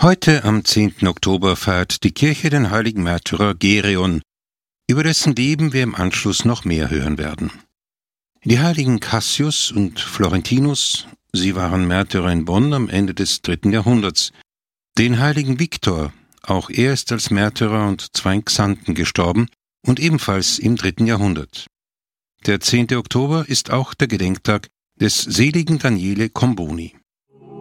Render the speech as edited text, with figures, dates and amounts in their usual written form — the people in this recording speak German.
Heute am 10. Oktober feiert die Kirche den heiligen Märtyrer Gereon, über dessen Leben wir im Anschluss noch mehr hören werden. Die heiligen Cassius und Florentinus, sie waren Märtyrer in Bonn am Ende des 3. Jahrhunderts. Den heiligen Viktor, auch er ist als Märtyrer und 2 Xanten gestorben und ebenfalls im 3. Jahrhundert. Der 10. Oktober ist auch der Gedenktag des seligen Daniele Comboni.